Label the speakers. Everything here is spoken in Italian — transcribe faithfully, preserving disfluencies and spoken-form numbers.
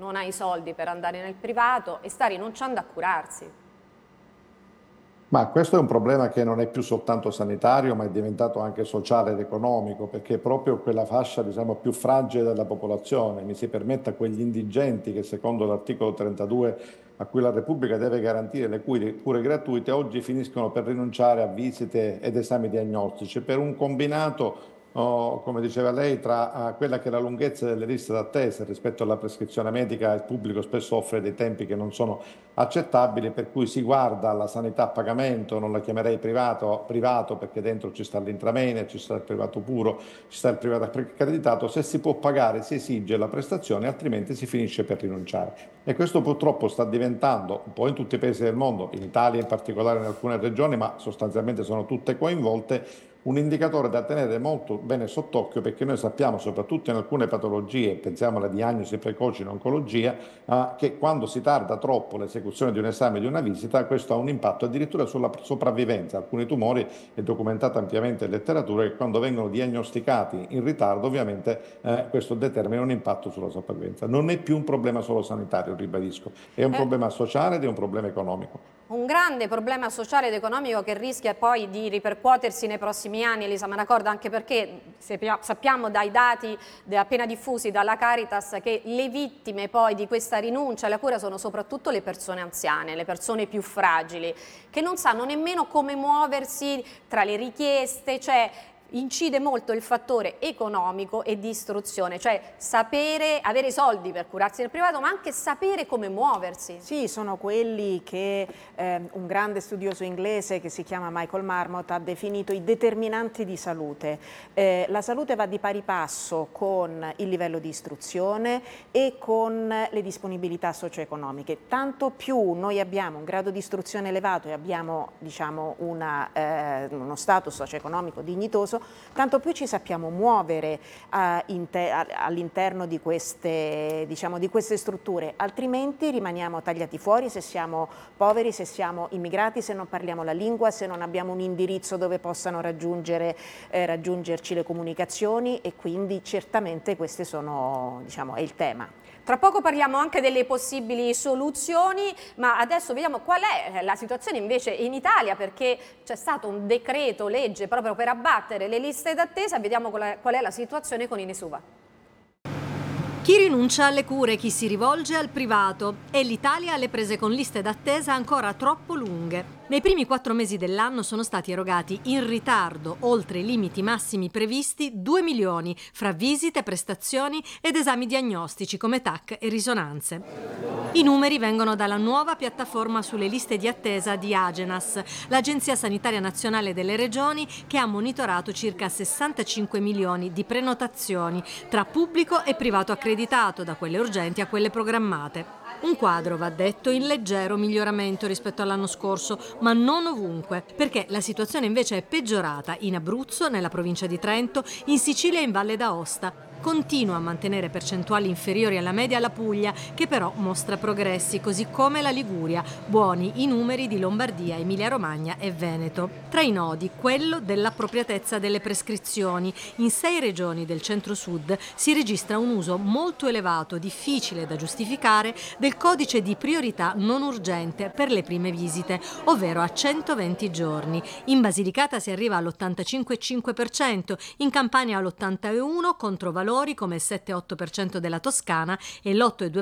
Speaker 1: non ha i soldi per andare nel privato e sta rinunciando a curarsi.
Speaker 2: Ma questo è un problema che non è più soltanto sanitario, ma è diventato anche sociale ed economico, perché è proprio quella fascia, diciamo, più fragile della popolazione, mi si permetta, quegli indigenti che secondo l'articolo trentadue a cui la Repubblica deve garantire le cure, cure gratuite, oggi finiscono per rinunciare a visite ed esami diagnostici per un combinato, oh, come diceva lei, tra eh, quella che è la lunghezza delle liste d'attesa rispetto alla prescrizione medica. Il pubblico spesso offre dei tempi che non sono accettabili, per cui si guarda alla sanità a pagamento, non la chiamerei privato, privato perché dentro ci sta l'intramenia, ci sta il privato puro, ci sta il privato accreditato, se si può pagare si esige la prestazione, altrimenti si finisce per rinunciare. E questo purtroppo sta diventando, un po' in tutti i paesi del mondo, in Italia in particolare in alcune regioni, ma sostanzialmente sono tutte coinvolte, un indicatore da tenere molto bene sott'occhio, perché noi sappiamo, soprattutto in alcune patologie, pensiamo alle diagnosi precoci in oncologia, eh, che quando si tarda troppo l'esecuzione di un esame, di una visita, questo ha un impatto addirittura sulla sopravvivenza. Alcuni tumori, è documentata ampiamente in letteratura, che quando vengono diagnosticati in ritardo, ovviamente eh, questo determina un impatto sulla sopravvivenza. Non è più un problema solo sanitario, ribadisco, è un
Speaker 1: Eh,
Speaker 2: problema sociale ed è un problema economico.
Speaker 1: Un grande problema sociale ed economico che rischia poi di ripercuotersi nei prossimi anni, Elisa Manacorda, anche perché sappiamo dai dati appena diffusi dalla Caritas che le vittime poi di questa rinuncia alla cura sono soprattutto le persone anziane, le persone più fragili, che non sanno nemmeno come muoversi tra le richieste, cioè incide molto il fattore economico e di istruzione, cioè sapere, avere i soldi per curarsi nel privato, ma anche sapere come muoversi.
Speaker 3: Sì, sono quelli che eh, un grande studioso inglese che si chiama Michael Marmot ha definito i determinanti di salute. Eh, la salute va di pari passo con il livello di istruzione e con le disponibilità socio-economiche. Tanto più noi abbiamo un grado di istruzione elevato e abbiamo, diciamo, una, eh, uno status socio-economico dignitoso, tanto più ci sappiamo muovere uh, all'interno di queste, diciamo, di queste strutture, altrimenti rimaniamo tagliati fuori se siamo poveri, se siamo immigrati, se non parliamo la lingua, se non abbiamo un indirizzo dove possano raggiungere, eh, raggiungerci le comunicazioni, e quindi certamente questi sono, diciamo, è il tema.
Speaker 1: Tra poco parliamo anche delle possibili soluzioni, ma adesso vediamo qual è la situazione invece in Italia, perché c'è stato un decreto legge proprio per abbattere le liste d'attesa. Vediamo qual è, qual è la situazione con Ines Uva.
Speaker 4: Chi rinuncia alle cure, chi si rivolge al privato, e l'Italia alle prese con liste d'attesa ancora troppo lunghe. Nei primi quattro mesi dell'anno sono stati erogati in ritardo, oltre i limiti massimi previsti, due milioni fra visite, prestazioni ed esami diagnostici come T A C e risonanze. I numeri vengono dalla nuova piattaforma sulle liste di attesa di Agenas, l'Agenzia Sanitaria Nazionale delle Regioni, che ha monitorato circa sessantacinque milioni di prenotazioni tra pubblico e privato accreditato, da quelle urgenti a quelle programmate. Un quadro, va detto, in leggero miglioramento rispetto all'anno scorso, ma non ovunque, perché la situazione invece è peggiorata in Abruzzo, nella provincia di Trento, in Sicilia e in Valle d'Aosta. Continua a mantenere percentuali inferiori alla media la Puglia, che però mostra progressi, così come la Liguria. Buoni i numeri di Lombardia, Emilia-Romagna e Veneto. Tra i nodi, quello dell'appropriatezza delle prescrizioni. In sei regioni del centro-sud si registra un uso molto elevato, difficile da giustificare, del codice di priorità non urgente per le prime visite, ovvero a centoventi giorni. In Basilicata si arriva all'ottantacinque virgola cinque per cento, in Campania all'ottantauno per cento, contro valori come il sette virgola otto per cento della Toscana e l'otto virgola due